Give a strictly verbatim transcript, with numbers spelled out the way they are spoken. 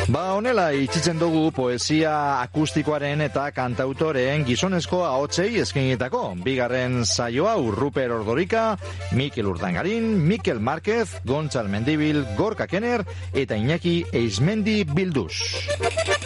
Ba, honela itxitzen dugu poesia akustikoaren eta kantautoreen gizonezko ahotsei eskainitako bigarren saio hau. Ruper Ordorika, Mikel Urdangarin, Mikel Márquez, Gontzal Mendibil, Gorka Kenner eta Iñaki Eizmendi Bilduz.